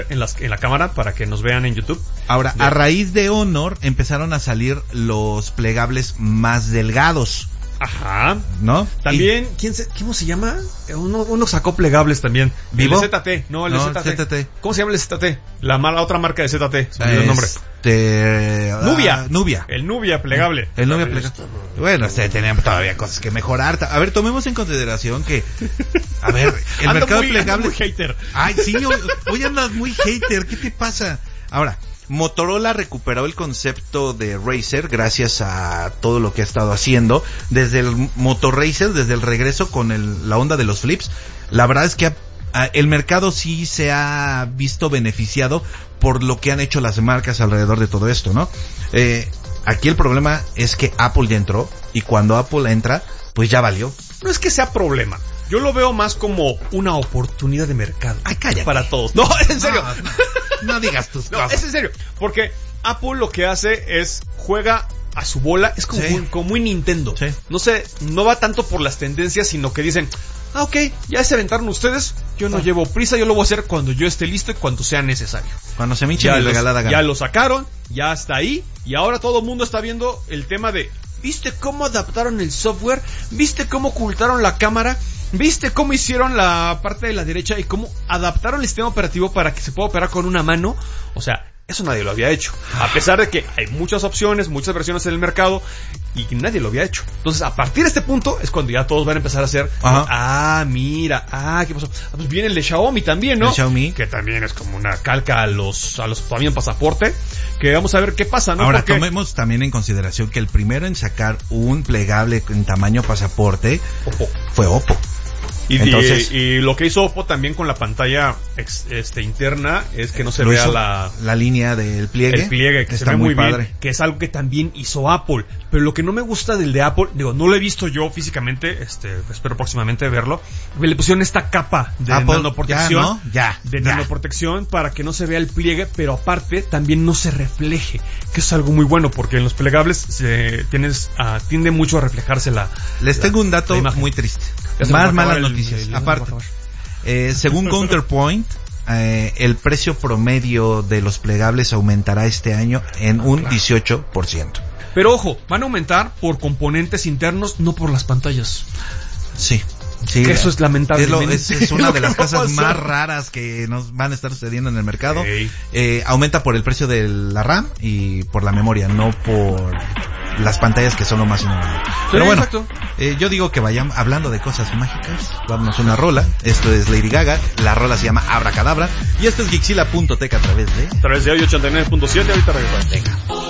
en la cámara para que nos vean en YouTube. Ahora, a raíz de Honor empezaron a salir los plegables más delgados. Ajá. ¿No? También, ¿cómo se llama? Uno sacó plegables también. ¿Vivo? El ZT, no, el ZT. ¿Cómo se llama el ZT? La otra marca de ZT, se me olvidó el nombre. Nubia. El Nubia plegable. El Nubia plegable. Bueno, tenían todavía cosas que mejorar. A ver, tomemos en consideración que, a ver, el mercado plegable. Muy hater. Ay, sí, hoy andas muy hater. ¿Qué te pasa? Ahora, Motorola recuperó el concepto de Razer gracias a todo lo que ha estado haciendo desde el Moto Razer, desde el regreso con la onda de los flips. La verdad es que el mercado sí se ha visto beneficiado por lo que han hecho las marcas alrededor de todo esto, ¿no? Aquí el problema es que Apple ya entró, y cuando Apple entra, pues ya valió. No es que sea problema. Yo lo veo más como una oportunidad de mercado. Ay, cállate. Para todos. No, en serio. No digas tus cosas. No, es en serio. Porque Apple lo que hace es juega a su bola. Es como, como muy Nintendo. Sí. No va tanto por las tendencias, sino que dicen, ok, ya se aventaron ustedes. Yo no llevo prisa, yo lo voy a hacer cuando yo esté listo y cuando sea necesario. Cuando se me hinche mi regalada gana. Ya lo sacaron, ya está ahí. Y ahora todo el mundo está viendo el tema de, ¿viste cómo adaptaron el software? ¿Viste cómo ocultaron la cámara? ¿Viste cómo hicieron la parte de la derecha y cómo adaptaron el sistema operativo para que se pueda operar con una mano? O sea, eso nadie lo había hecho. A pesar de que hay muchas opciones, muchas versiones en el mercado, y nadie lo había hecho. Entonces, a partir de este punto es cuando ya todos van a empezar a hacer, mira, ¿qué pasó? Pues viene el de Xiaomi también, ¿no? El Xiaomi. Que también es como una calca a los también pasaporte, que vamos a ver qué pasa, ¿no? Ahora, tomemos también en consideración que el primero en sacar un plegable en tamaño pasaporte fue Oppo. Y lo que hizo Oppo también con la pantalla interna es que no se vea la línea del pliegue. El pliegue, que está se ve muy padre. bien, que es algo que también hizo Apple. Pero lo que no me gusta del de Apple, no lo he visto yo físicamente, espero próximamente verlo. Le pusieron esta capa de nanoprotección. Nanoprotección para que no se vea el pliegue, pero aparte también no se refleje, que es algo muy bueno, porque en los plegables tiende mucho a reflejarse Les tengo un dato muy triste. Más malas noticias. Aparte, según Counterpoint, el precio promedio de los plegables aumentará este año en un 18%. Pero ojo, van a aumentar por componentes internos, no por las pantallas. Sí. Que eso es lamentable. Es una de las cosas más raras que nos van a estar sucediendo en el mercado. Aumenta por el precio de la RAM y por la memoria, no por las pantallas, que son lo más innovador. Pero bueno, yo digo que vayan hablando de cosas mágicas. Vámonos una rola. Esto es Lady Gaga. La rola se llama Abracadabra. Y esto es Geekzilla.tech a través de hoy 89.7. Ahorita regresamos. Venga.